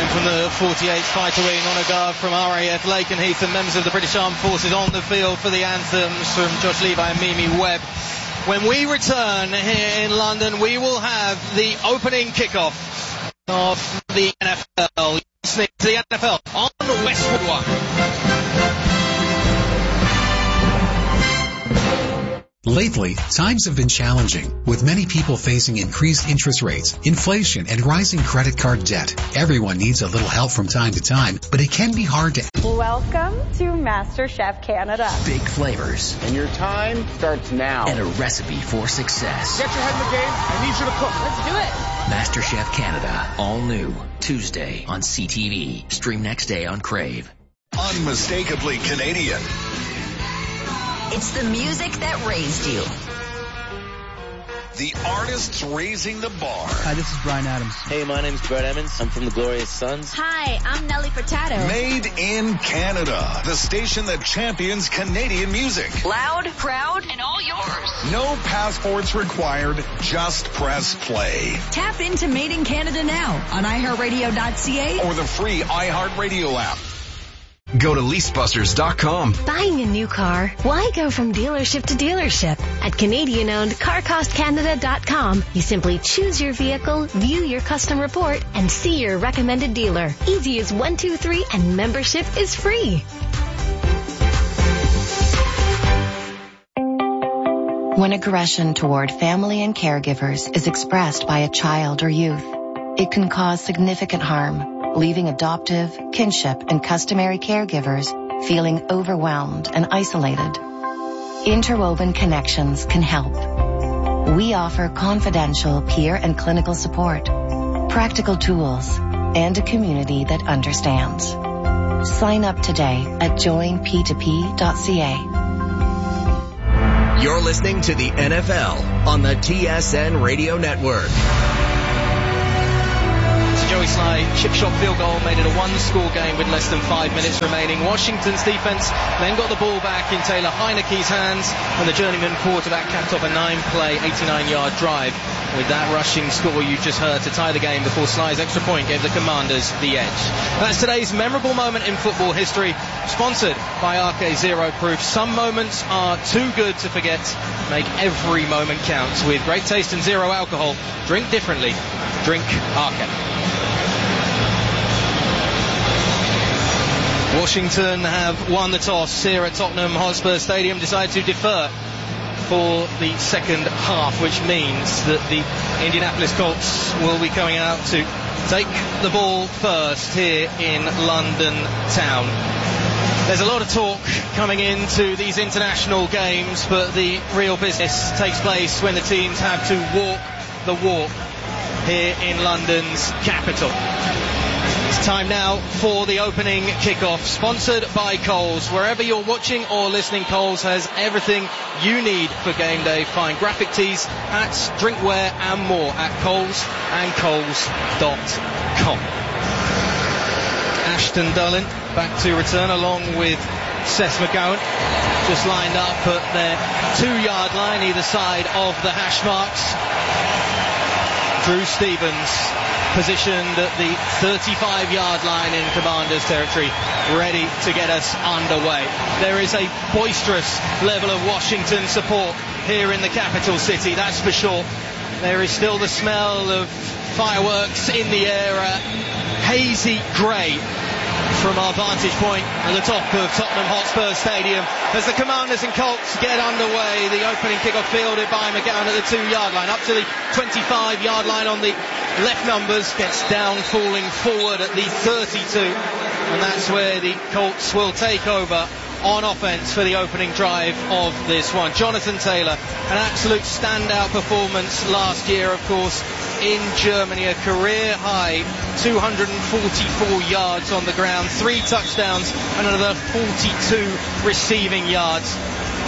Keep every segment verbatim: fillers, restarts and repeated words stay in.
from the forty-eighth Fighter Wing on a guard from R A F Lakenheath and members of the British Armed Forces on the field for the anthems from Josh Levi and Mimi Webb. When we return here in London, we will have the opening kickoff of the N F L. You're listening to the N F L on Westwood One. Lately, times have been challenging, with many people facing increased interest rates, inflation, and rising credit card debt. Everyone needs a little help from time to time, but it can be hard to... Welcome to MasterChef Canada. Big flavors. And your time starts now. And a recipe for success. Get your head in the game. I need you to cook. Let's do it. MasterChef Canada. All new. Tuesday on C T V. Stream next day on Crave. Unmistakably Canadian. It's the music that raised you. The artists raising the bar. Hi, this is Bryan Adams. Hey, my name's Brett Emmons. I'm from the Glorious Sons. Hi, I'm Nelly Furtado. Made in Canada. The station that champions Canadian music. Loud, proud, and all yours. No passports required. Just press play. Tap into Made in Canada now on i heart radio dot c a or the free iHeartRadio app. Go to lease busters dot com. Buying a new car? Why go from dealership to dealership? At Canadian-owned car cost canada dot com, you simply choose your vehicle, view your custom report, and see your recommended dealer. Easy as one, two, three, and membership is free. When aggression toward family and caregivers is expressed by a child or youth, it can cause significant harm, leaving adoptive, kinship, and customary caregivers feeling overwhelmed and isolated. Interwoven Connections can help. We offer confidential peer and clinical support, practical tools, and a community that understands. Sign up today at join p two p dot c a. You're listening to the N F L on the T S N Radio Network. Joey Sly, chip shot field goal, made it a one-score game with less than five minutes remaining. Washington's defense then got the ball back in Taylor Heineke's hands, and the journeyman quarterback capped off a nine-play, eighty-nine-yard drive with that rushing score you just heard to tie the game before Sly's extra point gave the Commanders the edge. That's today's memorable moment in football history, sponsored by R K Zero Proof. Some moments are too good to forget. Make every moment count. With great taste and zero alcohol, drink differently. Drink R K. Washington have won the toss here at Tottenham Hotspur Stadium, decided to defer for the second half, which means that the Indianapolis Colts will be coming out to take the ball first here in London town. There's a lot of talk coming into these international games, but the real business takes place when the teams have to walk the walk here in London's capital. It's time now for the opening kickoff, sponsored by Coles. Wherever you're watching or listening, Coles has everything you need for game day. Find graphic tees, hats, drinkware and more at Coles and Coles dot com. Ashton Dulin back to return along with Seth McGowan, just lined up at their two-yard line either side of the hash marks. Drew Stevens positioned at the thirty-five-yard line in Commanders territory, ready to get us underway. There is a boisterous level of Washington support here in the capital city, that's for sure. There is still the smell of fireworks in the air, uh, hazy grey from our vantage point at the top of Tottenham Hotspur Stadium as the Commanders and Colts get underway. The opening kickoff fielded by McGowan at the two-yard line, up to the twenty-five-yard line on the left numbers, gets down falling forward at the thirty-two, and that's where the Colts will take over on offense for the opening drive of this one. Jonathan Taylor, an absolute standout performance last year, of course, in Germany, a career high two hundred forty-four yards on the ground, three touchdowns and another forty-two receiving yards.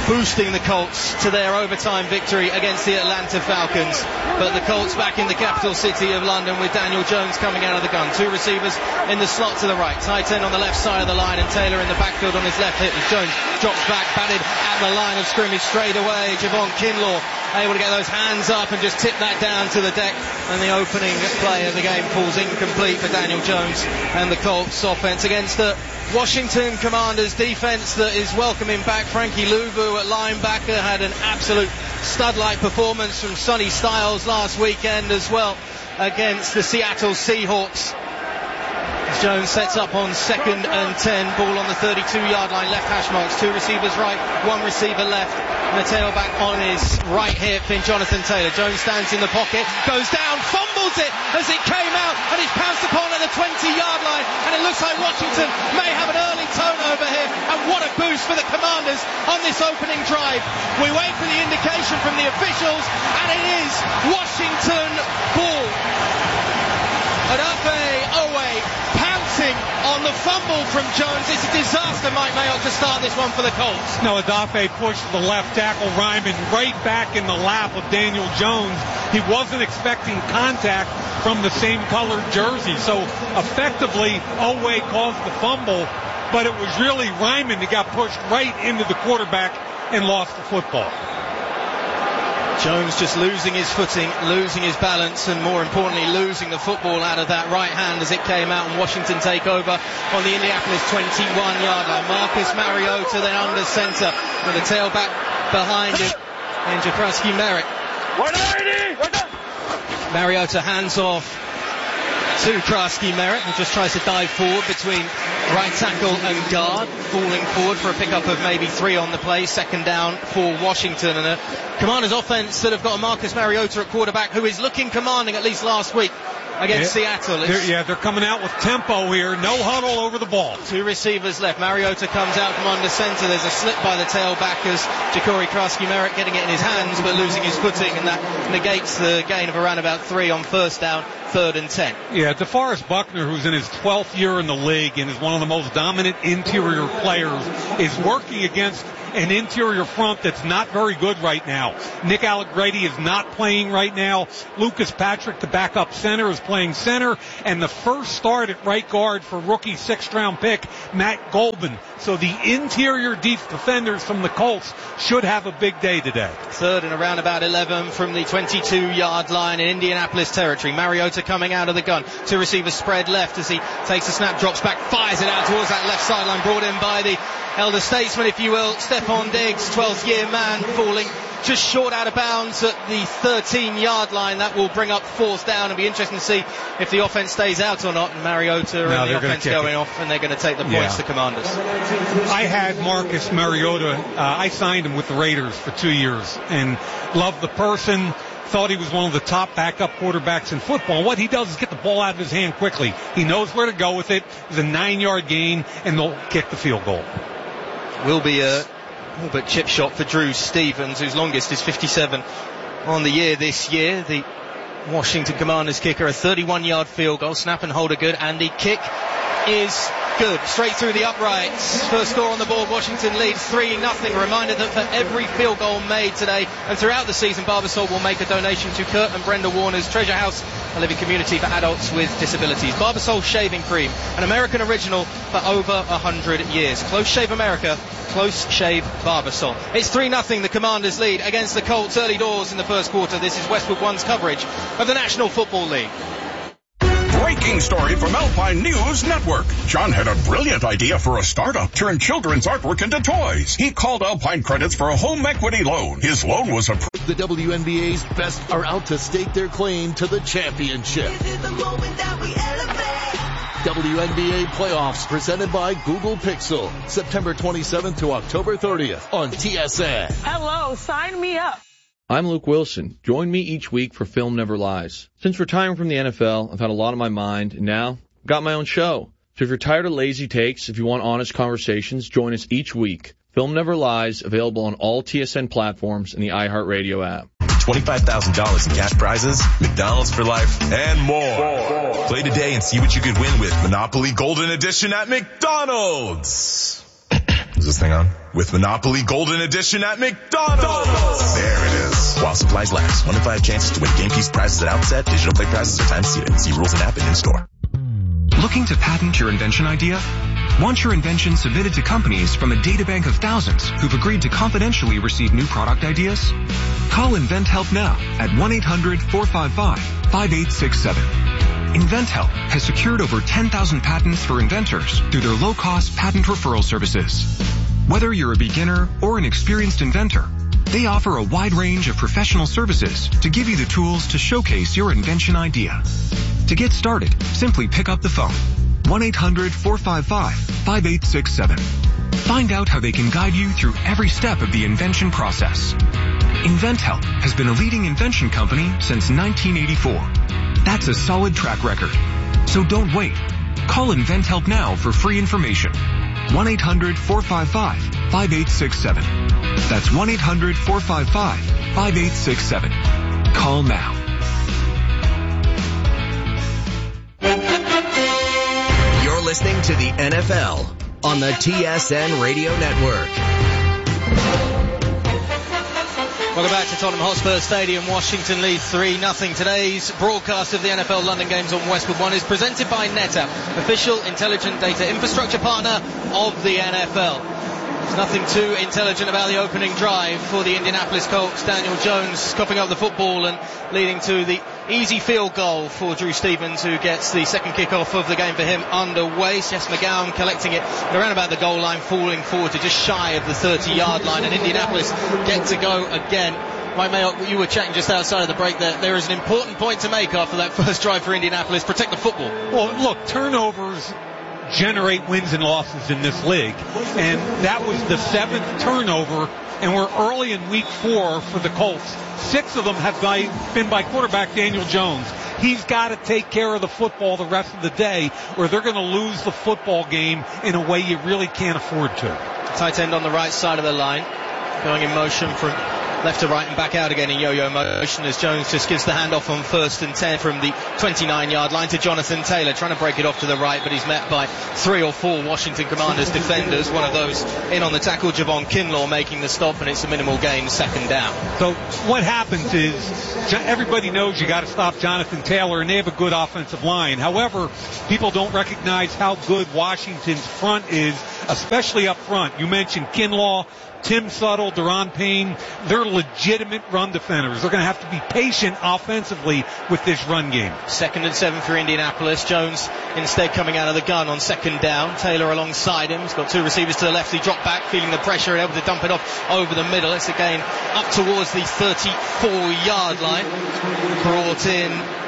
boosting the Colts to their overtime victory against the Atlanta Falcons. But the Colts back in the capital city of London with Daniel Jones coming out of the gun. Two receivers in the slot to the right. Tight end on the left side of the line and Taylor in the backfield on his left hip as Jones drops back, batted at the line of scrimmage straight away. Javon Kinlaw able to get those hands up and just tip that down to the deck. And the opening play of the game falls incomplete for Daniel Jones and the Colts offense against the Washington Commanders defense that is welcoming back Frankie Louvu at linebacker. Had an absolute stud-like performance from Sonny Styles last weekend as well against the Seattle Seahawks. Jones sets up on second and ten, ball on the thirty-two yard line, left hash marks, two receivers right, one receiver left, and the tailback on his right hip in Jonathan Taylor. Jones stands in the pocket, goes down, fumbles it as it came out, and he's pounced upon at the twenty yard line, and it looks like Washington may have an early turnover here, and what a boost for the Commanders on this opening drive. We wait for the indication from the officials, and it is Washington ball. Odafe Oweh pouncing on the fumble from Jones. It's a disaster, Mike Mayock, to start this one for the Colts. No, Odafe pushed the left tackle Ryman right back in the lap of Daniel Jones. He wasn't expecting contact from the same colored jersey. So effectively, Oweh caused the fumble, but it was really Ryman that got pushed right into the quarterback and lost the football. Jones just losing his footing, losing his balance, and more importantly losing the football out of that right hand as it came out, and Washington take over on the Indianapolis twenty-one yard line. Marcus Mariota then under center with a tailback behind him and Jaquiski Merrick. Mariota hands off to Krasky Merrick, who just tries to dive forward between right tackle and guard, falling forward for a pickup of maybe three on the play. Second down for Washington, and a Commanders offense that have got a Marcus Mariota at quarterback who is looking commanding, at least last week against yeah, Seattle. They're, yeah, they're coming out with tempo here. No huddle over the ball. Two receivers left. Mariota comes out from under center. There's a slip by the tailback as Jaquiski Krasky Merrick getting it in his hands but losing his footing, and that negates the gain of around about three on first down, third and ten. Yeah, DeForest Buckner, who's in his twelfth year in the league and is one of the most dominant interior players, is working against an interior front that's not very good right now. Nick Allegretti is not playing right now. Lucas Patrick, the backup center, is playing center, and the first start at right guard for rookie sixth round pick Matt Golden. So the interior deep defenders from the Colts should have a big day today. Third and around about eleven from the twenty-two yard line in Indianapolis territory. Mariota coming out of the gun. Two receivers spread left as he takes the snap, drops back, fires it out towards that left sideline, brought in by the elder statesman, if you will, Stephon Diggs, twelfth year man, falling just short out of bounds at the thirteen yard line. That will bring up fourth down, and be interesting to see if the offense stays out or not. And Mariota no, and the offense going it. off, and they're going to take the points, yeah. the Commanders. I had Marcus Mariota. Uh, I signed him with the Raiders for two years and loved the person. Thought he was one of the top backup quarterbacks in football. What he does is get the ball out of his hand quickly. He knows where to go with it. It's a nine yard gain, and they'll kick the field goal. Will be a but chip shot for Drew Stevens, whose longest is fifty-seven on the year this year. The Washington Commanders kicker, a thirty-one yard field goal. Snap and hold are good, and the kick is good. Straight through the uprights. First score on the board. Washington leads three nothing. Reminder that for every field goal made today and throughout the season, Barbasol will make a donation to Kurt and Brenda Warner's Treasure House, a living community for adults with disabilities. Barbasol Shaving Cream, an American original for over one hundred years. Close Shave America, Close Shave Barbasol. It's three nothing. The Commanders lead against the Colts early doors in the first quarter. This is Westwood One's coverage of the National Football League. Breaking story from Alpine News Network. John had a brilliant idea for a startup. Turn children's artwork into toys. He called Alpine Credits for a home equity loan. His loan was approved. The W N B A's best are out to stake their claim to the championship. This is the moment that we elevate. W N B A playoffs presented by Google Pixel. September twenty-seventh to October thirtieth on T S N. Hello, sign me up. I'm Luke Wilson. Join me each week for Film Never Lies. Since retiring from the N F L, I've had a lot on my mind, and now I've got my own show. So if you're tired of lazy takes, if you want honest conversations, join us each week. Film Never Lies, available on all T S N platforms and the iHeartRadio app. twenty-five thousand dollars in cash prizes, McDonald's for life, and more. Play today and see what you could win with Monopoly Golden Edition at McDonald's. Is this thing on? With Monopoly Golden Edition at McDonald's. There it is. While supplies last. One in five chances to win game piece prizes at outset. Digital play prizes are time seated. See rules and app and in-store. Looking to patent your invention idea? Want your invention submitted to companies from a databank of thousands who've agreed to confidentially receive new product ideas? Call InventHelp now at one eight hundred four five five five eight six seven. InventHelp has secured over ten thousand patents for inventors through their low-cost patent referral services. Whether you're a beginner or an experienced inventor, they offer a wide range of professional services to give you the tools to showcase your invention idea. To get started, simply pick up the phone. one eight hundred four five five five eight six seven. Find out how they can guide you through every step of the invention process. InventHelp has been a leading invention company since nineteen eighty-four. That's a solid track record. So don't wait. Call InventHelp now for free information. one eight hundred four five five five eight six seven. That's one eight hundred four five five five eight six seven. Call now. You're listening to the N F L on the T S N Radio Network. Welcome back to Tottenham Hotspur Stadium. Washington leads three nothing. Today's broadcast of the N F L London games on Westwood One is presented by NetApp, official intelligent data infrastructure partner of the N F L. There's nothing too intelligent about the opening drive for the Indianapolis Colts. Daniel Jones coughing up the football and leading to the easy field goal for Drew Stevens, who gets the second kickoff of the game for him underway. Seth McGowan collecting it around about the goal line, falling forward to just shy of the thirty-yard line, and Indianapolis get to go again. Mike Mayock, you were chatting just outside of the break there. There is an important point to make after that first drive for Indianapolis. Protect the football. Well, look, turnovers generate wins and losses in this league, and that was the seventh turnover, and we're early in week four for the Colts. Six of them have been by quarterback Daniel Jones. He's got to take care of the football the rest of the day, or they're going to lose the football game in a way you really can't afford to. Tight end on the right side of the line, going in motion from left to right and back out again in yo-yo motion as Jones just gives the handoff on first and ten from the twenty-nine-yard line to Jonathan Taylor, trying to break it off to the right, but he's met by three or four Washington Commanders defenders. One of those in on the tackle, Javon Kinlaw, making the stop, and it's a minimal gain, second down. So what happens is everybody knows you got to stop Jonathan Taylor, and they have a good offensive line. However, people don't recognize how good Washington's front is, especially up front. You mentioned Kinlaw, Tim Suttle, Deron Payne. They're legitimate run defenders. They're going to have to be patient offensively with this run game. Second and seven for Indianapolis. Jones instead coming out of the gun on second down. Taylor alongside him. He's got two receivers to the left. He dropped back, feeling the pressure, able to dump it off over the middle. It's again up towards the thirty-four-yard line. Brought in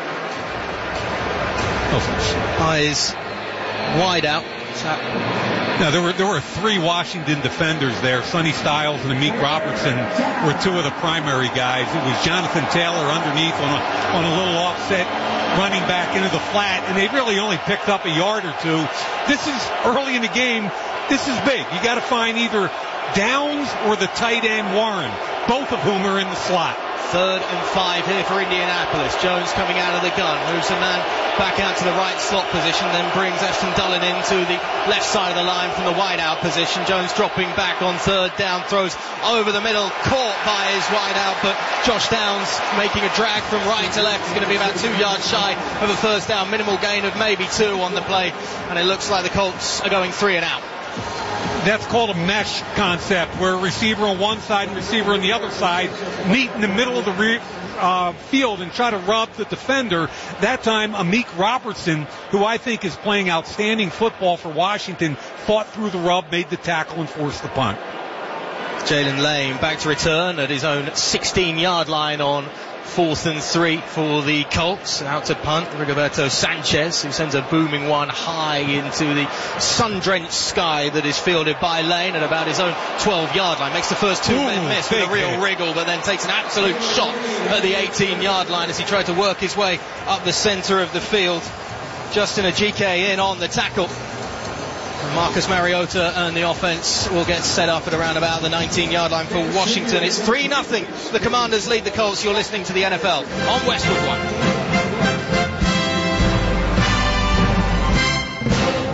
by his wide out. Now, there were there were three Washington defenders there. Sonny Styles and Amik Robertson were two of the primary guys. It was Jonathan Taylor underneath on a, on a little offset, running back into the flat, and they really only picked up a yard or two. This is early in the game. This is big. You got to find either Downs or the tight end Warren, both of whom are in the slot. Third and five here for Indianapolis. Jones coming out of the gun, moves a man back out to the right slot position, then brings Ashton Dulin into the left side of the line from the wide out position. Jones dropping back on third down, throws over the middle, caught by his wide out, but Josh Downs making a drag from right to left. Is going to be about two yards shy of a first down, minimal gain of maybe two on the play, and it looks like the Colts are going three and out. That's called a mesh concept, where a receiver on one side and receiver on the other side meet in the middle of the re- uh, field and try to rob the defender. That time, Amik Robertson, who I think is playing outstanding football for Washington, fought through the rub, made the tackle, and forced the punt. Jalen Lane back to return at his own sixteen-yard line on fourth and three for the Colts. Out to punt, Rigoberto Sanchez, who sends a booming one high into the sun-drenched sky that is fielded by Lane at about his own twelve-yard line. Makes the first two Ooh, men miss with a real hit. wriggle, but then takes an absolute shot at the eighteen-yard line as he tried to work his way up the center of the field. Justin Ajike in on the tackle. Marcus Mariota and the offense will get set up at around about the nineteen-yard line for Washington. It's three nothing. The Commanders lead the Colts. You're listening to the N F L on Westwood One.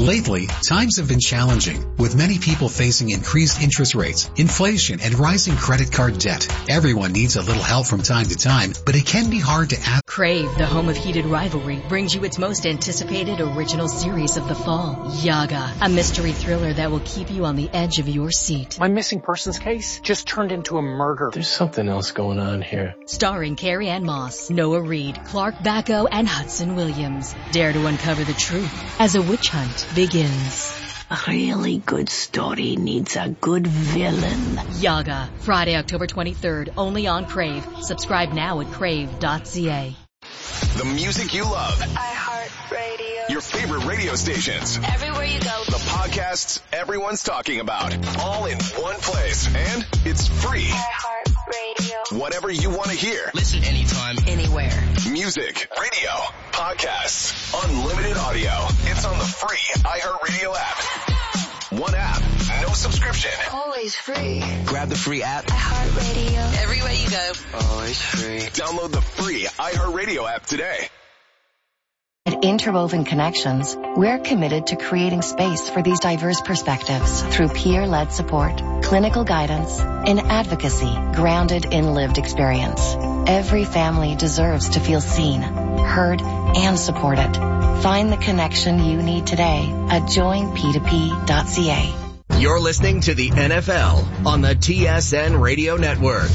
Lately, times have been challenging, with many people facing increased interest rates, inflation, and rising credit card debt. Everyone needs a little help from time to time, but it can be hard to ask. Crave, the home of heated rivalry, brings you its most anticipated original series of the fall, Yaga, a mystery thriller that will keep you on the edge of your seat. My missing persons case just turned into a murder. There's something else going on here. Starring Carrie Ann Moss, Noah Reid, Clark Bacco, and Hudson Williams. Dare to uncover the truth as a witch hunt begins. A really good story needs a good villain. Yaga, Friday, October twenty-third, only on Crave. Subscribe now at crave dot c a. The music you love. iHeartRadio. Your favorite radio stations. Everywhere you go. The podcasts everyone's talking about. All in one place. And it's free. iHeartRadio. Whatever you want to hear. Listen anytime, anywhere. Music, radio, podcasts, unlimited audio. It's on the free iHeartRadio app. One app, no subscription. Always free. Grab the free app. iHeartRadio. Everywhere you go. Always free. Download the free iHeartRadio app today. At Interwoven Connections, we're committed to creating space for these diverse perspectives through peer-led support, clinical guidance, and advocacy grounded in lived experience. Every family deserves to feel seen, heard, and supported. Find the connection you need today at join p two p dot c a. You're listening to the N F L on the T S N Radio Network.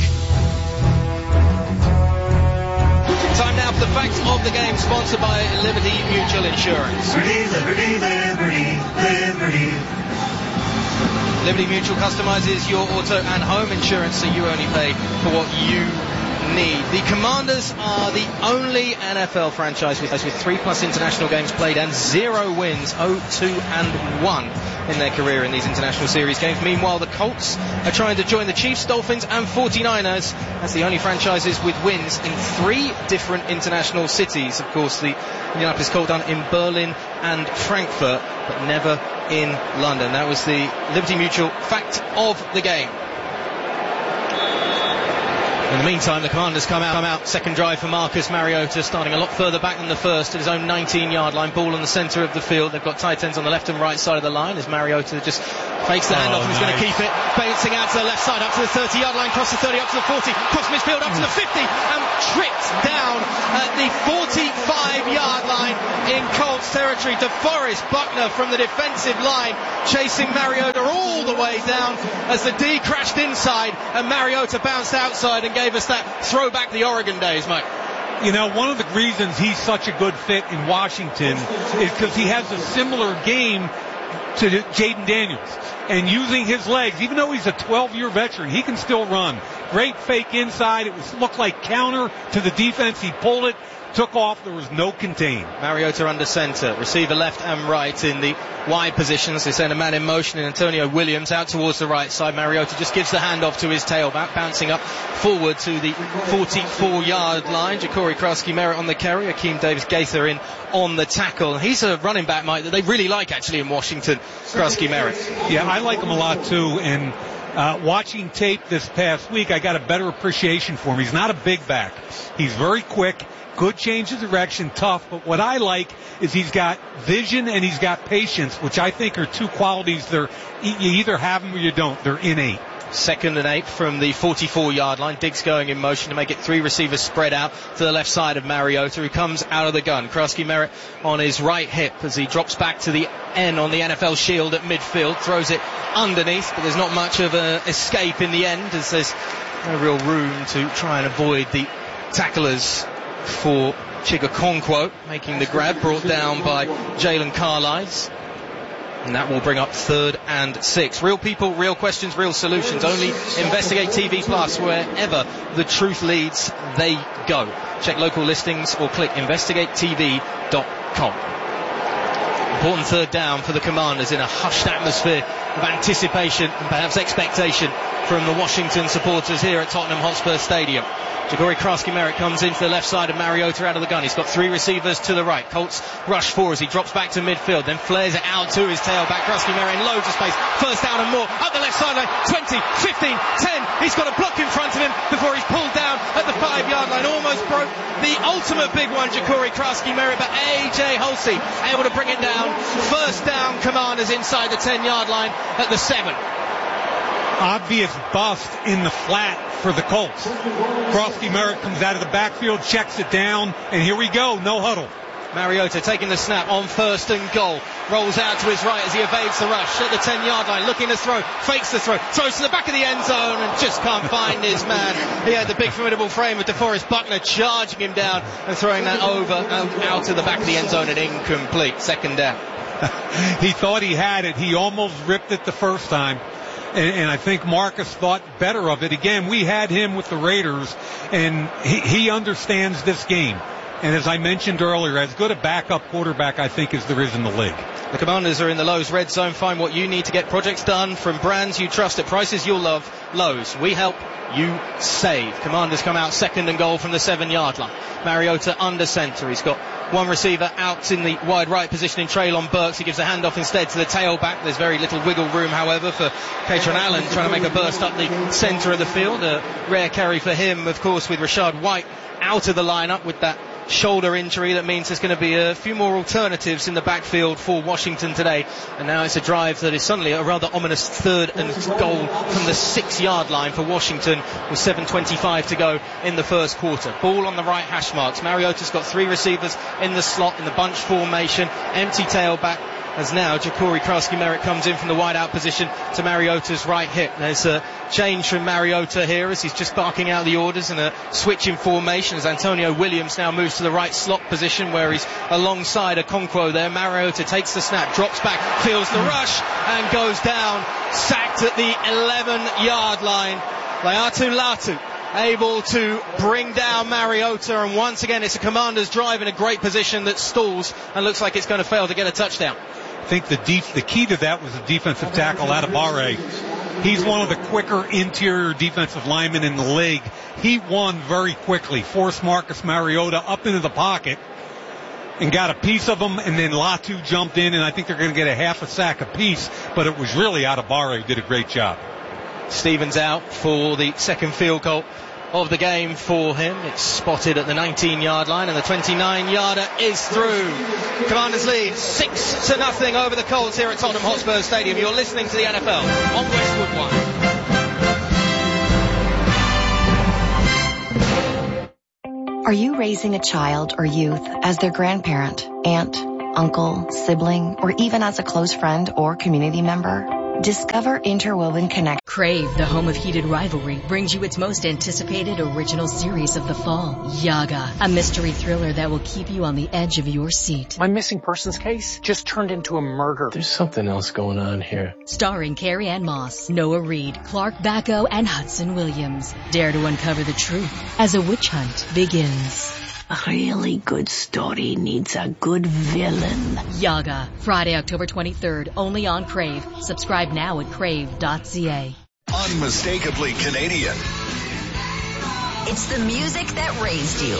Time now for the facts of the game, sponsored by Liberty Mutual Insurance. Liberty, liberty, liberty, liberty. Liberty Mutual customizes your auto and home insurance so you only pay for what you need. The Commanders are the only N F L franchise with, with three plus international games played and zero wins, oh, two and one in their career in these international series games. Meanwhile, the Colts are trying to join the Chiefs, Dolphins and forty-niners as the only franchises with wins in three different international cities. Of course, the Indianapolis Colts done in Berlin and Frankfurt, but never in London. That was the Liberty Mutual fact of the game. In the meantime, the Commanders come out, come out. Second drive for Marcus Mariota, starting a lot further back than the first at his own nineteen-yard line. Ball in the centre of the field. They've got tight ends on the left and right side of the line as Mariota just fakes the handoff oh, and he's nice. going to keep it. Bouncing out to the left side, up to the thirty-yard line, cross the thirty, up to the forty, cross midfield, up to the fifty, and tripped down at the forty-five-yard line in Colts territory. DeForest Buckner from the defensive line chasing Mariota all the way down as the D crashed inside and Mariota bounced outside and gave us that throwback the Oregon days, Mike. You know, one of the reasons he's such a good fit in Washington is because he has a similar game to Jaden Daniels. And using his legs, even though he's a twelve-year veteran, he can still run. Great fake inside. It was looked like counter to the defense. He pulled it, took off. There was no contain. Mariota under center. Receiver left and right in the wide positions. They send a man in motion and Antonio Williams out towards the right side. Mariota just gives the handoff to his tailback, bouncing up forward to the forty-four-yard line. Ja'Cory Krasky-Merritt on the carry. Akeem Davis-Gaither in on the tackle. He's a running back, Mike, that they really like actually in Washington, Krasky-Merritt. Yeah, I like him a lot too. And uh, watching tape this past week, I got a better appreciation for him. He's not a big back. He's very quick. Good change of direction, tough, but what I like is he's got vision and he's got patience, which I think are two qualities that are, you either have them or you don't. They're innate. Second and eight from the forty-four-yard line. Diggs going in motion to make it three receivers spread out to the left side of Mariota, who comes out of the gun. Krasky-Merritt on his right hip as he drops back to the N on the N F L shield at midfield, throws it underneath, but there's not much of an escape in the end as there's no real room to try and avoid the tacklers for Chigakonkwo, making the grab, brought down by Jalen Carlisle. And that will bring up third and six. Real people, real questions, real solutions. Only Investigate T V Plus, wherever the truth leads, they go. Check local listings or click investigate t v dot com. Important third down for the Commanders in a hushed atmosphere of anticipation and perhaps expectation from the Washington supporters here at Tottenham Hotspur Stadium. Ja'Cory Krasky-Merritt comes into the left side of Mariota out of the gun. He's got three receivers to the right. Colts rush four as he drops back to midfield, then flares it out to his tailback. Krasky-Merritt in loads of space. First down and more. Up the left sideline. twenty, fifteen, ten. He's got a block in front of him before he's pulled down at the twenty-five-yard line, almost broke the ultimate big one, Ja'Cory Krasky-Merritt, but A J Hulsey able to bring it down. First down, Commanders inside the ten-yard line at the seven. Obvious bust in the flat for the Colts. Krasky-Merritt comes out of the backfield, checks it down, and here we go, no huddle. Mariota taking the snap on first and goal. Rolls out to his right as he evades the rush at the ten-yard line, looking to throw, fakes the throw, throws to the back of the end zone and just can't find his man. He had the big formidable frame of DeForest Buckner charging him down and throwing that over out, out to the back of the end zone and incomplete. Second down. He thought he had it. He almost ripped it the first time. And, and I think Marcus thought better of it. Again, we had him with the Raiders, and he, he understands this game. And as I mentioned earlier, as good a backup quarterback I think as there is in the league. The Commanders are in the Lowe's Red Zone. Find what you need to get projects done from brands you trust at prices you'll love. Lowe's. We help, you save. Commanders come out second and goal from the seven-yard line. Mariota under center. He's got one receiver out in the wide right position in Treylon Burks. He gives the handoff instead to the tailback. There's very little wiggle room, however, for Katron Allen trying to make a burst up the center of the field. A rare carry for him, of course, with Rachaad White out of the lineup with that shoulder injury. That means there's going to be a few more alternatives in the backfield for Washington today. And now it's a drive that is suddenly a rather ominous third and goal from the six-yard line for Washington with seven twenty-five to go in the first quarter. Ball on the right hash marks. Mariota's got three receivers in the slot in the bunch formation. Empty tailback. As now Ja'Cory Krasky-Merritt comes in from the wide out position to Mariota's right hip. There's a change from Mariota here as he's just barking out the orders and a switch in formation as Antonio Williams now moves to the right slot position where he's alongside Okonkwo there. Mariota takes the snap, drops back, feels the rush and goes down, sacked at the eleven-yard line. Laiatu Latu able to bring down Mariota, and once again it's a Commanders drive in a great position that stalls and looks like it's going to fail to get a touchdown. I think the def- the key to that was the defensive tackle Adebawore. He's one of the quicker interior defensive linemen in the league. He won very quickly, forced Marcus Mariota up into the pocket and got a piece of him, and then Latu jumped in, and I think they're going to get a half a sack apiece, but it was really Adebawore who did a great job. Stevens out for the second field goal of the game for him. It's spotted at the nineteen-yard line, and the twenty-nine-yarder is through. Commanders lead six to nothing over the Colts here at Tottenham Hotspur Stadium. You're listening to the N F L on Westwood One. Are you raising a child or youth as their grandparent, aunt, uncle, sibling, or even as a close friend or community member? Discover Interwoven Connect. Crave, the home of heated rivalry, brings you its most anticipated original series of the fall, Yaga, a mystery thriller that will keep you on the edge of your seat. My missing persons case just turned into a murder. There's something else going on here. Starring Carrie Ann Moss, Noah Reid, Clark Bacco, and Hudson Williams. Dare to uncover the truth as a witch hunt begins. A really good story needs a good villain. Yaga, Friday, October twenty-third, only on Crave. Subscribe now at crave dot c a. Unmistakably Canadian. It's the music that raised you.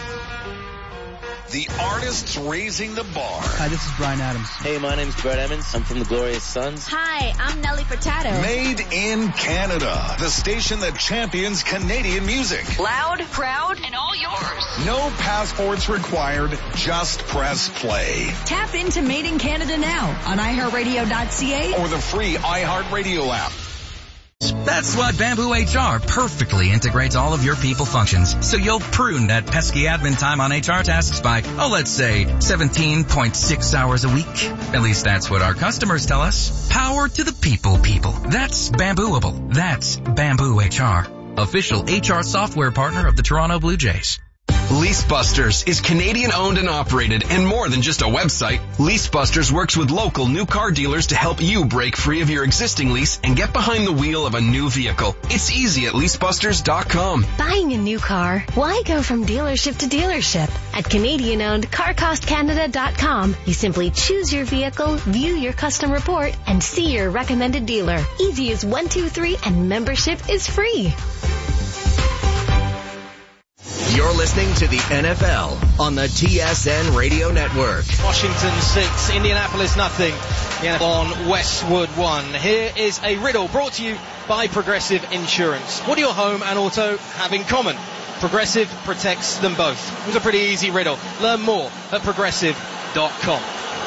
The artists raising the bar. Hi, this is Bryan Adams. Hey, my name's Brett Emmons. I'm from the Glorious Sons. Hi, I'm Nelly Furtado. Made in Canada. The station that champions Canadian music. Loud, proud, and all yours. No passports required. Just press play. Tap into Made in Canada now on i heart radio dot c a or the free iHeartRadio app. That's why Bamboo H R perfectly integrates all of your people functions, so you'll prune that pesky admin time on H R tasks by, oh, let's say, seventeen point six hours a week. At least that's what our customers tell us. Power to the people, people. That's Bambooable. That's Bamboo H R, official H R software partner of the Toronto Blue Jays. LeaseBusters is Canadian owned and operated and more than just a website. LeaseBusters works with local new car dealers to help you break free of your existing lease and get behind the wheel of a new vehicle. It's easy at lease busters dot com. Buying a new car? Why go from dealership to dealership? At Canadian owned car cost canada dot com, you simply choose your vehicle, view your custom report, and see your recommended dealer. Easy as one, two, three, and membership is free. You're listening to the N F L on the T S N Radio Network. Washington six, Indianapolis nothing. On Westwood one. Here is a riddle brought to you by Progressive Insurance. What do your home and auto have in common? Progressive protects them both. It was a pretty easy riddle. Learn more at progressive dot com.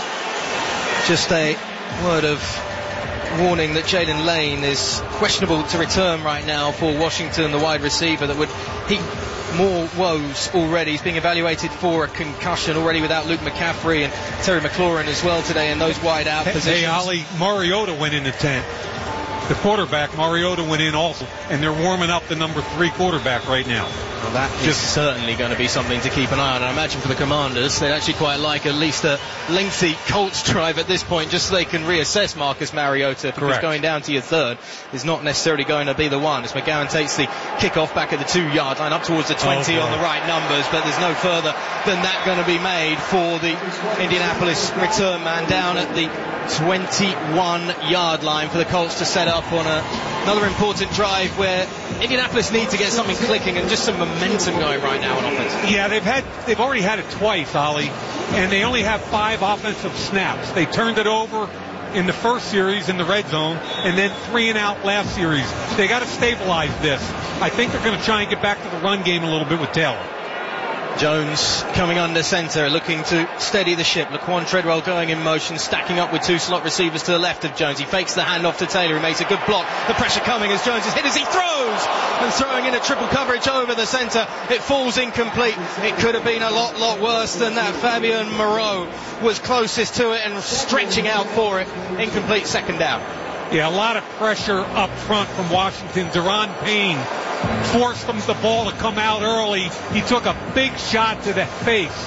Just a word of warning that Jalen Lane is questionable to return right now for Washington, the wide receiver that would heap more woes already. He's being evaluated for a concussion already without Luke McCaffrey and Terry McLaurin as well today in those wide out hey, positions. Hey, Ali, Mariota went in the tent. The quarterback, Mariota, went in also, and they're warming up the number three quarterback right now. Well, that Just is certainly going to be something to keep an eye on. I imagine for the Commanders, they'd actually quite like at least a lengthy Colts drive at this point, just so they can reassess Marcus Mariota, because Correct. going down to your third is not necessarily going to be the one. As McGowan takes the kickoff back at the two-yard line, up towards the twenty oh, on the right numbers, but there's no further than that going to be made for the Indianapolis return man down at the twenty-one yard line for the Colts to set up on a, another important drive where Indianapolis need to get something clicking and just some momentum going right now on offense. Yeah, they've had they've already had it twice, Ollie, and they only have five offensive snaps. They turned it over in the first series in the red zone, and then three and out last series. They got to stabilize this. I think they're going to try and get back to the run game a little bit with Taylor. Jones coming under center, looking to steady the ship. Laquan Treadwell going in motion, stacking up with two slot receivers to the left of Jones. He fakes the handoff to Taylor, who makes a good block. The pressure coming as Jones is hit as he throws, and throwing in a triple coverage over the center. It falls incomplete. It could have been a lot, lot worse than that. Fabian Moreau was closest to it and stretching out for it. Incomplete, second down. Yeah, a lot of pressure up front from Washington. Deron Payne forced them the ball to come out early. He took a big shot to the face.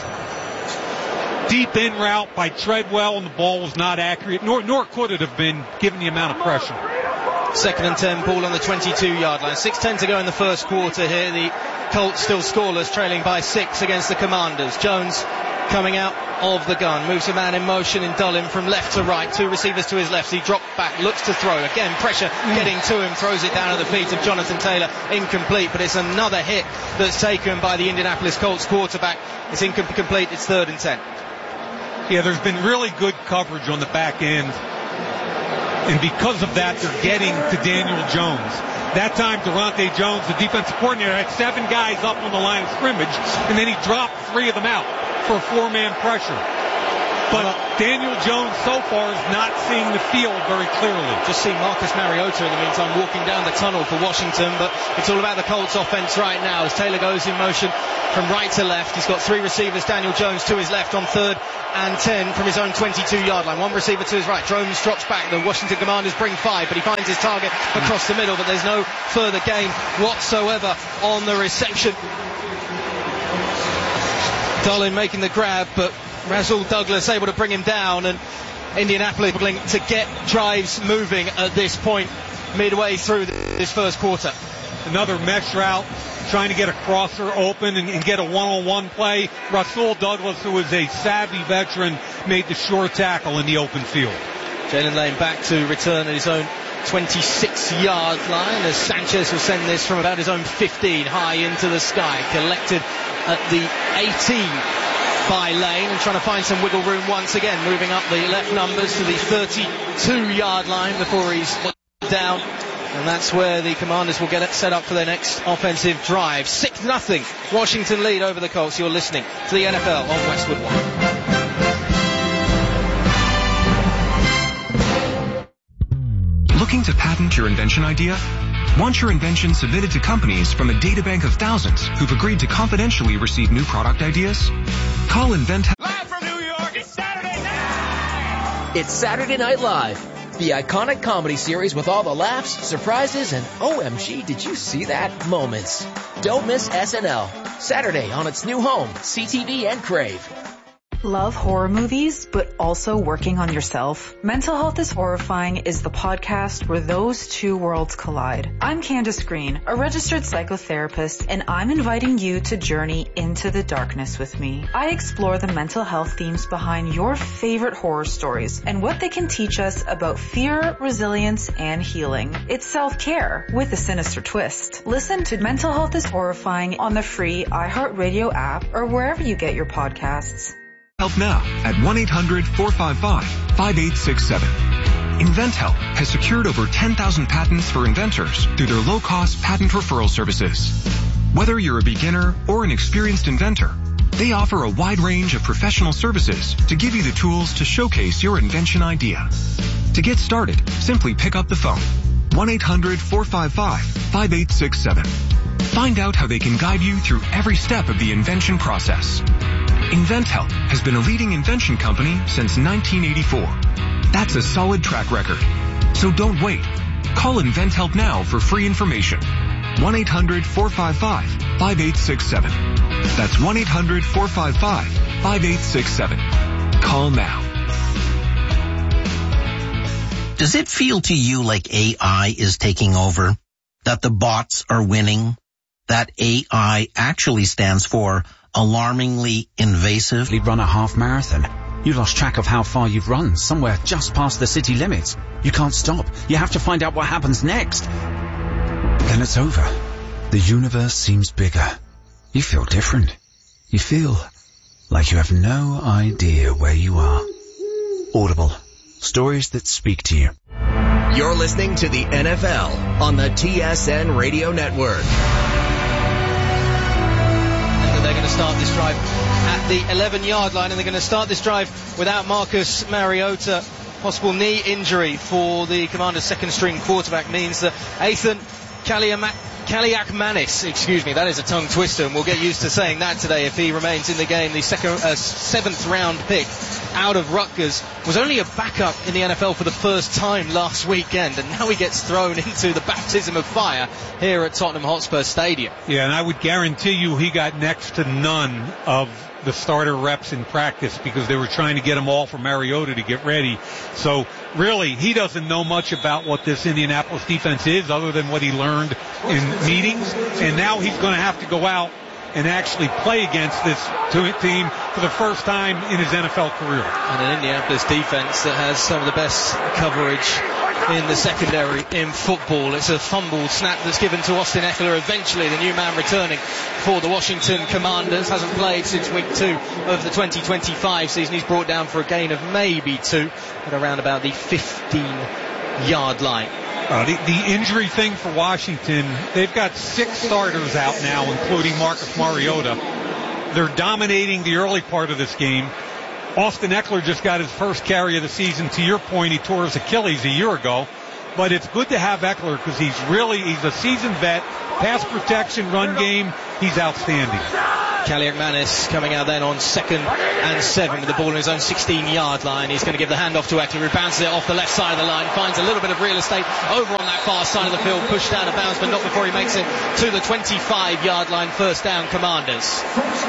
Deep in route by Treadwell, and the ball was not accurate, nor, nor could it have been given the amount of pressure. Second and ten, ball on the twenty-two yard line. six ten to go in the first quarter here. The Colts still scoreless, trailing by six against the Commanders. Jones coming out of the gun, moves a man in motion in Dolan from left to right, two receivers to his left. He dropped back, looks to throw again, pressure getting to him, throws it down at the feet of Jonathan Taylor, incomplete, but it's another hit that's taken by the Indianapolis Colts quarterback. It's incomplete, it's third and ten. Yeah, there's been really good coverage on the back end, and because of that, they're getting to Daniel Jones. That time, Durante Jones, the defensive coordinator, had seven guys up on the line of scrimmage, and then he dropped three of them out for four-man pressure. But Daniel Jones so far is not seeing the field very clearly. Just see Marcus Mariota in the meantime walking down the tunnel for Washington, but it's all about the Colts offense right now as Taylor goes in motion from right to left. He's got three receivers, Daniel Jones to his left on third and ten from his own twenty-two yard line. One receiver to his right. Jones drops back. The Washington Commanders bring five, but he finds his target across the middle, but there's no further gain whatsoever on the reception. Dolan making the grab, but Rasul Douglas able to bring him down, and Indianapolis able to get drives moving at this point midway through this first quarter. Another mesh route, trying to get a crosser open and, and get a one-on-one play. Rasul Douglas, who is a savvy veteran, made the sure tackle in the open field. Jalen Lane back to return at his own twenty-six yard line as Sanchez will send this from about his own fifteen high into the sky, collected at the eighteen by Lane, and trying to find some wiggle room once again, moving up the left numbers to the thirty-two yard line before he's down, and that's where the Commanders will get it set up for their next offensive drive. six nothing Washington lead over the Colts. You're listening to the N F L on Westwood One. Looking to patent your invention idea? Want your invention submitted to companies from a databank of thousands who've agreed to confidentially receive new product ideas? Call Invent. Live from New York, it's Saturday night! It's Saturday Night Live, the iconic comedy series with all the laughs, surprises, and O M G, did you see that moments. Don't miss S N L, Saturday on its new home, C T V and Crave. Love horror movies, but also working on yourself? Mental Health is Horrifying is the podcast where those two worlds collide. I'm Candace Green, a registered psychotherapist, and I'm inviting you to journey into the darkness with me. I explore the mental health themes behind your favorite horror stories and what they can teach us about fear, resilience, and healing. It's self-care with a sinister twist. Listen to Mental Health is Horrifying on the free iHeartRadio app or wherever you get your podcasts. Help now at one eight hundred four five five five eight six seven. InventHelp has secured over ten thousand patents for inventors through their low-cost patent referral services. Whether you're a beginner or an experienced inventor, they offer a wide range of professional services to give you the tools to showcase your invention idea. To get started, simply pick up the phone. one eight hundred four five five five eight six seven. Find out how they can guide you through every step of the invention process. InventHelp has been a leading invention company since nineteen eighty-four. That's a solid track record. So don't wait. Call InventHelp now for free information. one eight hundred four five five five eight six seven. That's one eight hundred four five five five eight six seven. Call now. Does it feel to you like A I is taking over? That the bots are winning? That A I actually stands for alarmingly invasive? You've run a half marathon. You lost track of how far you've run, somewhere just past the city limits. You can't stop. You have to find out what happens next. Then it's over. The universe seems bigger. You feel different. You feel like you have no idea where you are. Audible. Stories that speak to you. You're listening to the N F L on the T S N Radio Network. And they're going to start this drive at the eleven-yard line, and they're going to start this drive without Marcus Mariota. Possible knee injury for the Commanders' second-string quarterback means that Ethan Kaliakmanis, excuse me, that is a tongue twister, and we'll get used to saying that today if he remains in the game. The second, uh, seventh-round pick out of Rutgers was only a backup in the N F L for the first time last weekend, and now he gets thrown into the baptism of fire here at Tottenham Hotspur Stadium. Yeah, and I would guarantee you he got next to none of the starter reps in practice because they were trying to get him all for Mariota to get ready. So really, he doesn't know much about what this Indianapolis defense is other than what he learned in meetings, and now he's going to have to go out and actually play against this team for the first time in his N F L career. And an Indianapolis defense that has some of the best coverage in the secondary in football. It's a fumble snap that's given to Austin Eckler, eventually the new man returning for the Washington Commanders. Hasn't played since week two of the twenty twenty-five season. He's brought down for a gain of maybe two at around about the fifteen-yard line. Uh, the, the injury thing for Washington, they've got six starters out now, including Marcus Mariota. They're dominating the early part of this game. Austin Eckler just got his first carry of the season. To your point, he tore his Achilles a year ago. But it's good to have Eckler because he's really, he's a seasoned vet. Pass protection, run game, he's outstanding. Kaliakmanis coming out then on second and seven with the ball in his own sixteen-yard line. He's going to give the handoff to Eckler, who bounces it off the left side of the line, finds a little bit of real estate over on that far side of the field, pushed out of bounds, but not before he makes it to the twenty-five-yard line. First down, Commanders.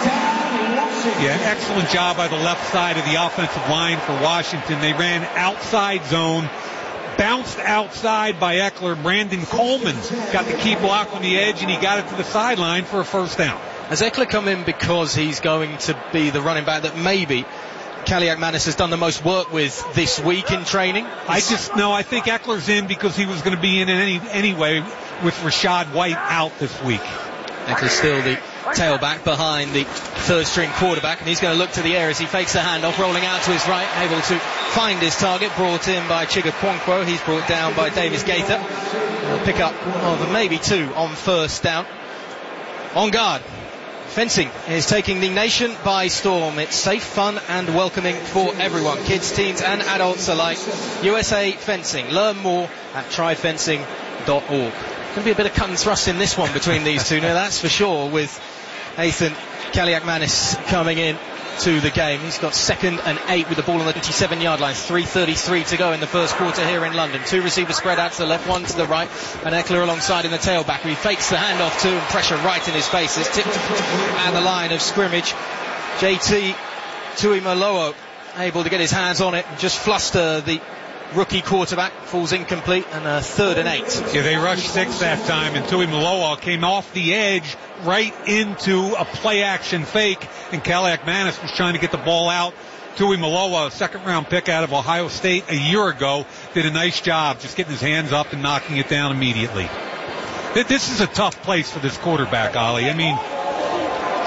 Yeah, excellent job by the left side of the offensive line for Washington. They ran outside zone, bounced outside by Eckler. Brandon Coleman got the key block on the edge, and he got it to the sideline for a first down. Has Eckler come in because he's going to be the running back that maybe Kaliakmanis has done the most work with this week in training? I just, no, I think Eckler's in because he was going to be in any, anyway with Rachaad White out this week. Eckler's still the tailback behind the third-string quarterback, and he's going to look to the air as he fakes the handoff, rolling out to his right, able to find his target, brought in by Chiga Kwonkwo. He's brought down by Davis Gaither. A pick up of maybe two on first down. On guard. Fencing is taking the nation by storm. It's safe, fun and welcoming for everyone, kids, teens and adults alike. U S A Fencing. Learn more at try fencing dot org. Going to be a bit of cut and thrust in this one between these two, now that's for sure, with Ethan Kaliakmanis coming in to the game. He's got second and eight with the ball on the twenty-seven-yard line. three thirty-three to go in the first quarter here in London. Two receivers spread out to the left, one to the right, and Eckler alongside in the tailback. He fakes the handoff to, and pressure right in his face. It's tipped at the line of scrimmage. J T Tuimoloau able to get his hands on it and just fluster the rookie quarterback. Falls incomplete, and a third and eight. Yeah, they rushed six that time, and Tuimoloau came off the edge right into a play-action fake, and Kaliakmanis was trying to get the ball out. Tuimoloau, a second-round pick out of Ohio State a year ago, did a nice job just getting his hands up and knocking it down immediately. This is a tough place for this quarterback, Ollie. I mean,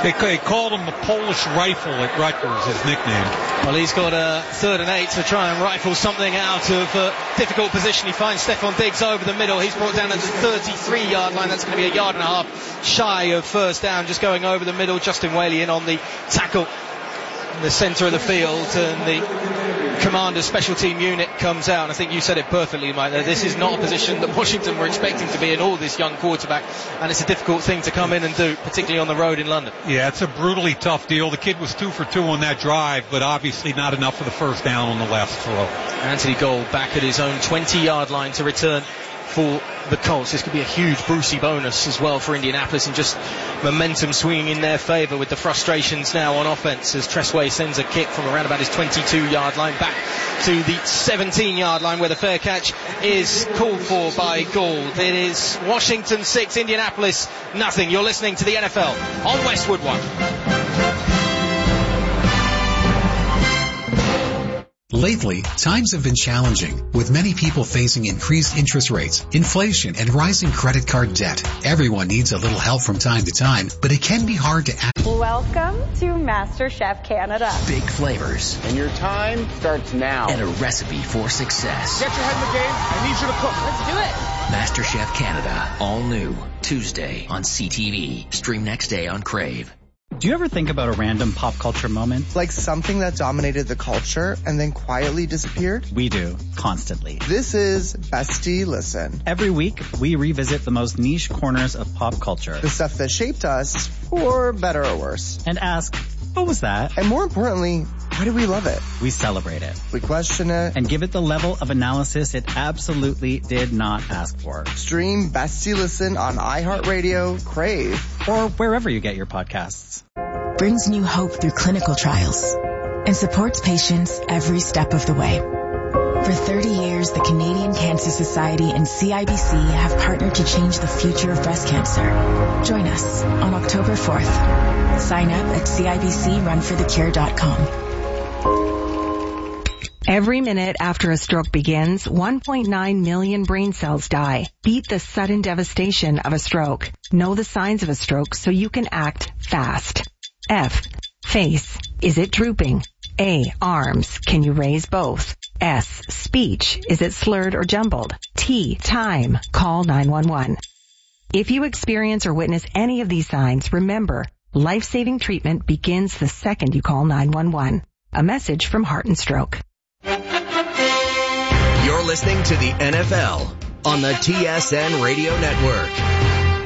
They, they called him the Polish Rifle at Rutgers, his nickname. Well, he's got a third and eight to try and rifle something out of a difficult position. He finds Stefan Diggs over the middle. He's brought down at the thirty-three yard line. That's going to be a yard and a half shy of first down, just going over the middle. Justin Whaley in on the tackle in the centre of the field, and the commander's special team unit comes out. And I think you said it perfectly, Mike. This is not a position that Washington were expecting to be in, all this young quarterback, and it's a difficult thing to come in and do, particularly on the road in London. Yeah, it's a brutally tough deal. The kid was two for two on that drive, but obviously not enough for the first down on the last throw. Anthony Gold back at his own twenty yard line to return for the Colts. This could be a huge Brucey bonus as well for Indianapolis, and just momentum swinging in their favour with the frustrations now on offense as Tressway sends a kick from around about his twenty-two yard line back to the seventeen yard line, where the fair catch is called for by Gould. It is Washington six, Indianapolis nothing. You're listening to the N F L on Westwood One. Lately, times have been challenging, with many people facing increased interest rates, inflation, and rising credit card debt. Everyone needs a little help from time to time, but it can be hard to act. Welcome to MasterChef Canada. Big flavors. And your time starts now. And a recipe for success. Get your head in the game. I need you to cook. Let's do it. MasterChef Canada. All new. Tuesday on C T V. Stream next day on Crave. Do you ever think about a random pop culture moment? Like something that dominated the culture and then quietly disappeared? We do, constantly. This is Bestie Listen. Every week, we revisit the most niche corners of pop culture. The stuff that shaped us, for better or worse. And ask, what was that? And more importantly, why do we love it? We celebrate it. We question it. And give it the level of analysis it absolutely did not ask for. Stream Bestie Listen on iHeartRadio, Crave, or wherever you get your podcasts. Brings new hope through clinical trials and supports patients every step of the way. For thirty years, the Canadian Cancer Society and C I B C have partnered to change the future of breast cancer. Join us on October fourth. Sign up at C I B C run for the cure dot com. Every minute after a stroke begins, one point nine million brain cells die. Beat the sudden devastation of a stroke. Know the signs of a stroke so you can act fast. F. Face. Is it drooping? A. Arms. Can you raise both? S. Speech. Is it slurred or jumbled? T. Time. Call nine one one. If you experience or witness any of these signs, remember, life-saving treatment begins the second you call nine one one. A message from Heart and Stroke. You're listening to the N F L on the T S N Radio Network.